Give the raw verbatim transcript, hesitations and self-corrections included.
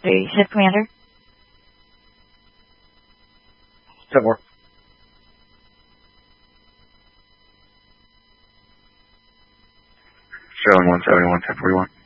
three. Ship commander. ten four. Sterling one seventy-one, ten forty-one.